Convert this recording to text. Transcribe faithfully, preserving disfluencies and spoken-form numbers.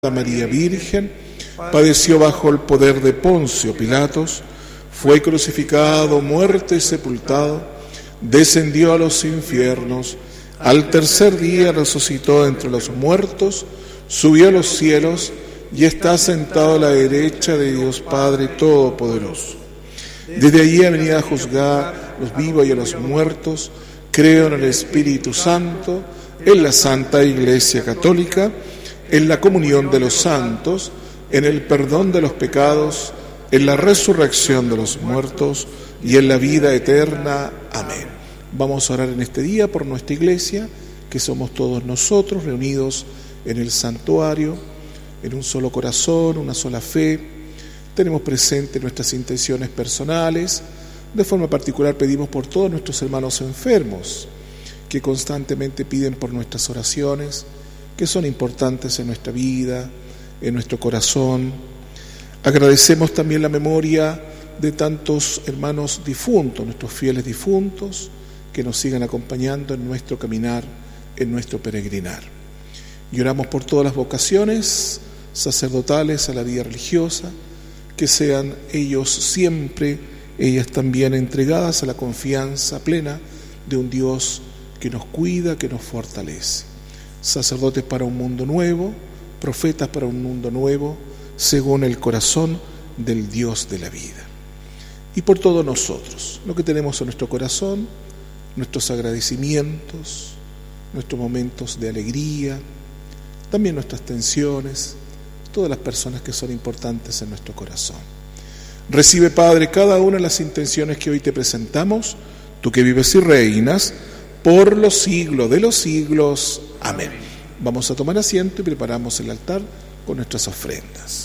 María Virgen, padeció bajo el poder de Poncio Pilatos, fue crucificado, muerto y sepultado, descendió a los infiernos, al tercer día resucitó entre los muertos, subió a los cielos y está sentado a la derecha de Dios Padre Todopoderoso. Desde allí ha venido a juzgar a los vivos y a los muertos. Creo en el Espíritu Santo, en la Santa Iglesia Católica, en la comunión de los santos, en el perdón de los pecados, en la resurrección de los muertos y en la vida eterna. Amén. Vamos a orar en este día por nuestra iglesia, que somos todos nosotros reunidos en el santuario, en un solo corazón, una sola fe. Tenemos presentes nuestras intenciones personales. De forma particular pedimos por todos nuestros hermanos enfermos, que constantemente piden por nuestras oraciones, que son importantes en nuestra vida, en nuestro corazón. Agradecemos también la memoria de tantos hermanos difuntos, nuestros fieles difuntos, que nos sigan acompañando en nuestro caminar, en nuestro peregrinar. Y oramos por todas las vocaciones sacerdotales a la vida religiosa, que sean ellos siempre, ellas también entregadas a la confianza plena de un Dios que nos cuida, que nos fortalece. Sacerdotes para un mundo nuevo, profetas para un mundo nuevo, según el corazón del Dios de la vida. Y por todos nosotros, lo que tenemos en nuestro corazón, nuestros agradecimientos, nuestros momentos de alegría, también nuestras tensiones, todas las personas que son importantes en nuestro corazón. Recibe, Padre, cada una de las intenciones que hoy te presentamos, tú que vives y reinas por los siglos de los siglos. Amén. Vamos a tomar asiento y preparamos el altar con nuestras ofrendas.